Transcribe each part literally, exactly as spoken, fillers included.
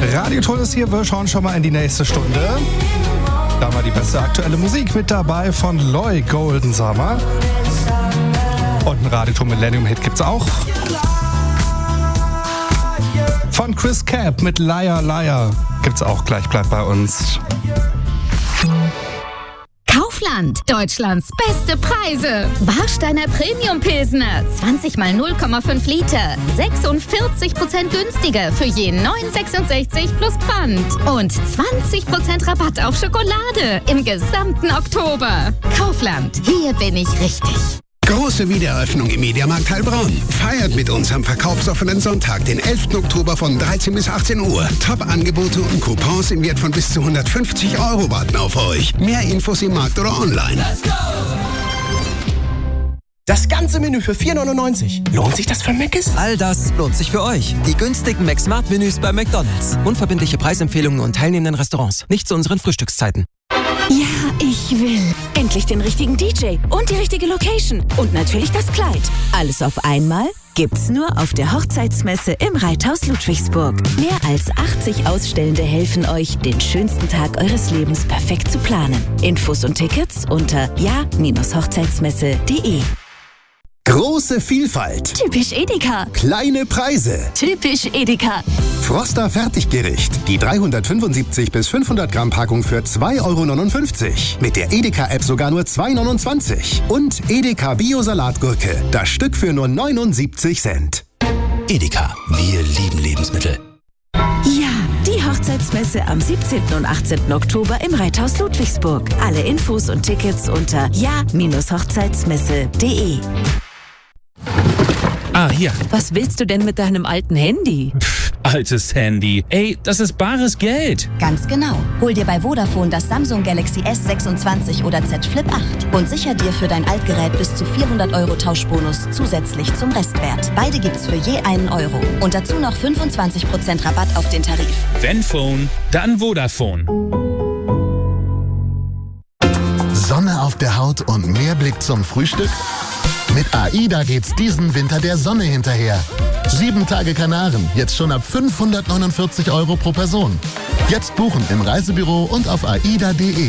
Radioton ist hier, wir schauen schon mal in die nächste Stunde. Da war die beste aktuelle Musik mit dabei von Loy, Golden Summer. Und ein Radioton Millennium-Hit gibt's auch. Von Chris Cap mit Liar Liar gibt's auch gleich, bleibt bei uns. Kaufland, Deutschlands beste Preise. Warsteiner Premium Pilsner, zwanzig mal null Komma fünf Liter, sechsundvierzig Prozent günstiger für je neun sechsundsechzig plus Pfand. Und zwanzig Prozent Rabatt auf Schokolade im gesamten Oktober. Kaufland, hier bin ich richtig. Große Wiedereröffnung im Mediamarkt Heilbronn. Feiert mit uns am verkaufsoffenen Sonntag, den elften Oktober von dreizehn bis achtzehn Uhr. Top-Angebote und Coupons im Wert von bis zu hundertfünfzig Euro warten auf euch. Mehr Infos im Markt oder online. Das ganze Menü für vier neunundneunzig. Lohnt sich das für Mc's? All das lohnt sich für euch. Die günstigen McSmart-Menüs bei McDonald's. Unverbindliche Preisempfehlungen und teilnehmenden Restaurants. Nicht zu unseren Frühstückszeiten. Ja, ich will. Endlich den richtigen D J und die richtige Location. Und natürlich das Kleid. Alles auf einmal gibt's nur auf der Hochzeitsmesse im Reithaus Ludwigsburg. Mehr als achtzig Ausstellende helfen euch, den schönsten Tag eures Lebens perfekt zu planen. Infos und Tickets unter ja Hochzeitsmesse punkt de. Große Vielfalt. Typisch Edeka. Kleine Preise. Typisch Edeka. Froster Fertiggericht. Die dreihundertfünfundsiebzig bis fünfhundert Gramm Packung für zwei Euro neunundfünfzig. Mit der Edeka-App sogar nur zwei Euro neunundzwanzig. Und Edeka Bio-Salatgurke. Das Stück für nur neunundsiebzig Cent. Edeka. Wir lieben Lebensmittel. Ja, die Hochzeitsmesse am siebzehnten und achtzehnten Oktober im Reithaus Ludwigsburg. Alle Infos und Tickets unter ja Hochzeitsmesse punkt de. Ah, hier. Was willst du denn mit deinem alten Handy? Pff, altes Handy. Ey, das ist bares Geld. Ganz genau. Hol dir bei Vodafone das Samsung Galaxy S sechsundzwanzig oder Z Flip acht und sicher dir für dein Altgerät bis zu vierhundert Euro Tauschbonus zusätzlich zum Restwert. Beide gibt's für je einen Euro. Und dazu noch fünfundzwanzig Prozent Rabatt auf den Tarif. Wenn Phone, dann Vodafone. Sonne auf der Haut und mehr Blick zum Frühstück? Mit AIDA geht's diesen Winter der Sonne hinterher. Sieben Tage Kanaren, jetzt schon ab fünfhundertneunundvierzig Euro pro Person. Jetzt buchen im Reisebüro und auf aida punkt de.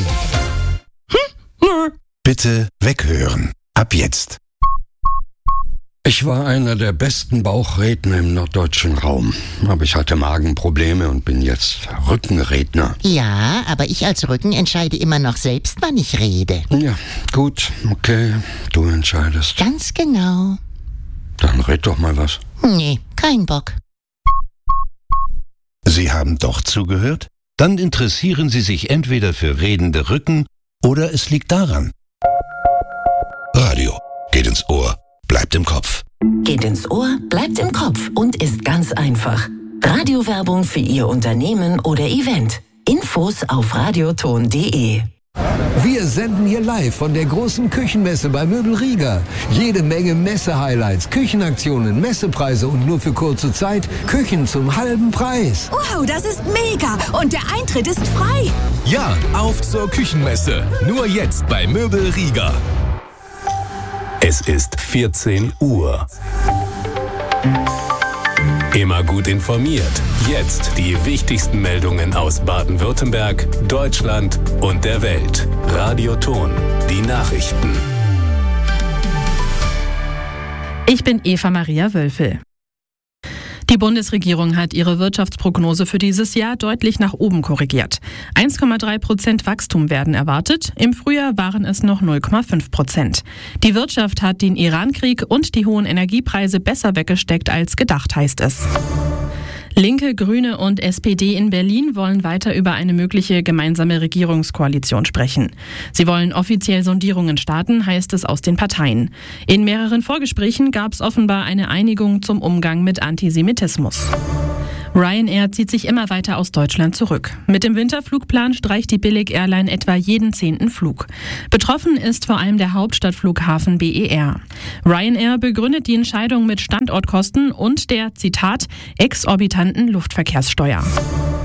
Bitte weghören. Ab jetzt. Ich war einer der besten Bauchredner im norddeutschen Raum. Aber ich hatte Magenprobleme und bin jetzt Rückenredner. Ja, aber ich als Rücken entscheide immer noch selbst, wann ich rede. Ja, gut, okay, du entscheidest. Ganz genau. Dann red doch mal was. Nee, kein Bock. Sie haben doch zugehört? Dann interessieren Sie sich entweder für redende Rücken oder es liegt daran. Radio geht ins Ohr. Bleibt im Kopf. Geht ins Ohr, bleibt im Kopf und ist ganz einfach. Radiowerbung für Ihr Unternehmen oder Event. Infos auf radioton punkt de. Wir senden hier live von der großen Küchenmesse bei Möbel Rieger. Jede Menge Messe-Highlights, Küchenaktionen, Messepreise und nur für kurze Zeit Küchen zum halben Preis. Wow, das ist mega! Und der Eintritt ist frei. Ja, auf zur Küchenmesse. Nur jetzt bei Möbel Rieger. Es ist vierzehn Uhr. Immer gut informiert. Jetzt die wichtigsten Meldungen aus Baden-Württemberg, Deutschland und der Welt. Radioton, die Nachrichten. Ich bin Eva Maria Wölfel. Die Bundesregierung hat ihre Wirtschaftsprognose für dieses Jahr deutlich nach oben korrigiert. eins Komma drei Prozent Wachstum werden erwartet. Im Frühjahr waren es noch null Komma fünf Prozent. Die Wirtschaft hat den Irankrieg und die hohen Energiepreise besser weggesteckt als gedacht, heißt es. Linke, Grüne und S P D in Berlin wollen weiter über eine mögliche gemeinsame Regierungskoalition sprechen. Sie wollen offiziell Sondierungen starten, heißt es aus den Parteien. In mehreren Vorgesprächen gab es offenbar eine Einigung zum Umgang mit Antisemitismus. Ryanair zieht sich immer weiter aus Deutschland zurück. Mit dem Winterflugplan streicht die Billig-Airline etwa jeden zehnten Flug. Betroffen ist vor allem der Hauptstadtflughafen B E R. Ryanair begründet die Entscheidung mit Standortkosten und der, Zitat, exorbitanten Luftverkehrssteuer.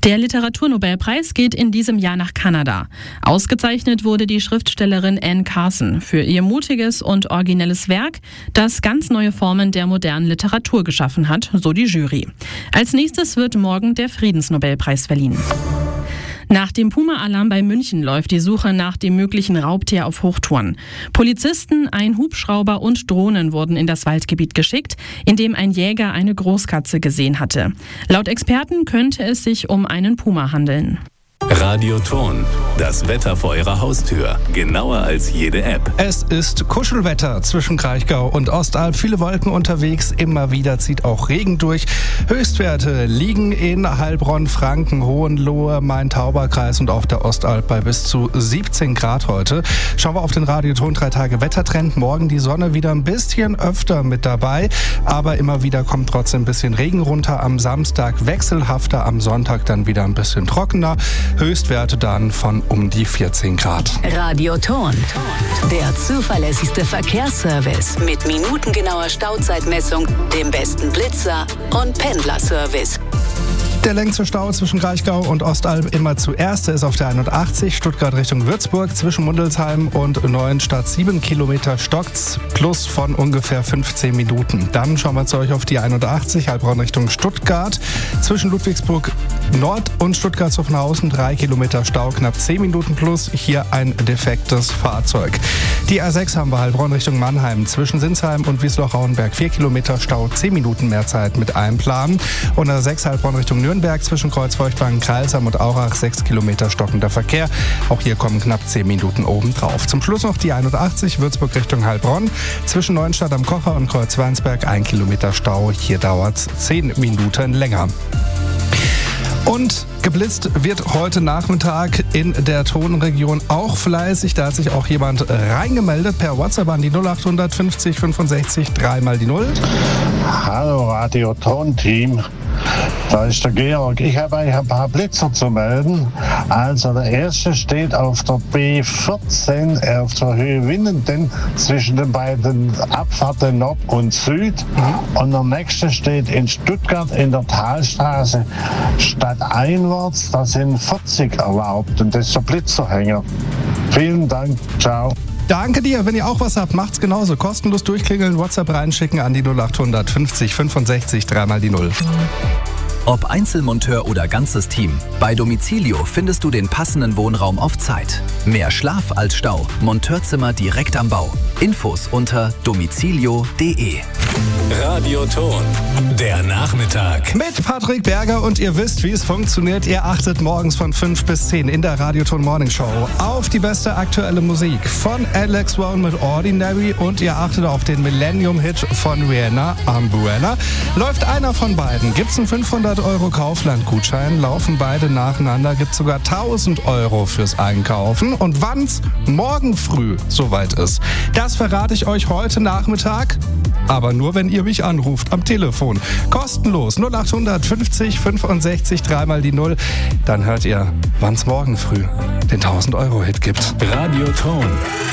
Der Literaturnobelpreis geht in diesem Jahr nach Kanada. Ausgezeichnet wurde die Schriftstellerin Anne Carson für ihr mutiges und originelles Werk, das ganz neue Formen der modernen Literatur geschaffen hat, so die Jury. Als nächstes wird morgen der Friedensnobelpreis verliehen. Nach dem Puma-Alarm bei München läuft die Suche nach dem möglichen Raubtier auf Hochtouren. Polizisten, ein Hubschrauber und Drohnen wurden in das Waldgebiet geschickt, in dem ein Jäger eine Großkatze gesehen hatte. Laut Experten könnte es sich um einen Puma handeln. Radioton, das Wetter vor Ihrer Haustür. Genauer als jede App. Es ist Kuschelwetter zwischen Kraichgau und Ostalb. Viele Wolken unterwegs, immer wieder zieht auch Regen durch. Höchstwerte liegen in Heilbronn, Franken, Hohenlohe, Main-Tauber-Kreis und auf der Ostalb bei bis zu siebzehn Grad heute. Schauen wir auf den Radioton drei Tage Wettertrend. Morgen die Sonne wieder ein bisschen öfter mit dabei, aber immer wieder kommt trotzdem ein bisschen Regen runter. Am Samstag wechselhafter, am Sonntag dann wieder ein bisschen trockener. Höchstwerte dann von um die vierzehn Grad. Radioton, der zuverlässigste Verkehrsservice mit minutengenauer Stauzeitmessung, dem besten Blitzer und Pendlerservice. Der längste Stau zwischen Kraichgau und Ostalb immer zuerst. Der ist auf der einundachtzig, Stuttgart Richtung Würzburg, zwischen Mundelsheim und Neuenstadt. Sieben Kilometer stockt's, plus von ungefähr fünfzehn Minuten. Dann schauen wir zu euch auf die einundachtzig, Heilbronn Richtung Stuttgart. Zwischen Ludwigsburg Nord und Stuttgart-Zuffenhausen drei Kilometer Stau, knapp zehn Minuten plus. Hier ein defektes Fahrzeug. Die A sechs haben wir Heilbronn Richtung Mannheim. Zwischen Sinsheim und Wiesloch-Rauenberg vier Kilometer Stau, zehn Minuten mehr Zeit mit einplanen. Und A sechs Heilbronn Richtung Nürnberg. Zwischen Kreuzfeuchtwagen, Kreilsheim und Aurach sechs Kilometer stockender Verkehr. Auch hier kommen knapp zehn Minuten obendrauf. Zum Schluss noch die einundachtzig, Würzburg Richtung Heilbronn. Zwischen Neuenstadt am Kocher und Kreuzweinsberg ein Kilometer Stau. Hier dauert es zehn Minuten länger. Und geblitzt wird heute Nachmittag in der Tonregion auch fleißig. Da hat sich auch jemand reingemeldet per WhatsApp an die null acht fünfzig fünfundsechzig drei mal die null. Hallo Radio Ton Team. Da ist der Georg. Ich habe eigentlich ein paar Blitzer zu melden. Also der erste steht auf der B vierzehn auf der Höhe Winnenden zwischen den beiden Abfahrten Nord und Süd. Und der nächste steht in Stuttgart in der Talstraße stadteinwärts. Da sind vierzig erlaubt und das ist der Blitzerhänger. Vielen Dank. Ciao. Danke dir. Wenn ihr auch was habt, macht's genauso. Kostenlos durchklingeln, WhatsApp reinschicken an die null acht fünfzig fünfundsechzig drei mal die null. Ob Einzelmonteur oder ganzes Team, bei Domicilio findest du den passenden Wohnraum auf Zeit. Mehr Schlaf als Stau. Monteurzimmer direkt am Bau. Infos unter domicilio punkt de. Radioton, der Nachmittag. Mit Patrick Berger und ihr wisst, wie es funktioniert. Ihr achtet morgens von fünf bis zehn in der Radioton Morning Show auf die beste aktuelle Musik von Alex Brown mit Ordinary und ihr achtet auf den Millennium-Hit von Rihanna, Umbrella. Läuft einer von beiden, gibt's einen fünfhundert Euro Kaufland-Gutschein, laufen beide nacheinander, gibt's sogar tausend Euro fürs Einkaufen. Und wann's morgen früh soweit ist, das verrate ich euch heute Nachmittag. Aber nur, wenn ihr mich anruft am Telefon. Kostenlos null acht fünfzig fünfundsechzig drei mal die null. Dann hört ihr, wann's morgen früh den tausend Euro Hit gibt. Radioton.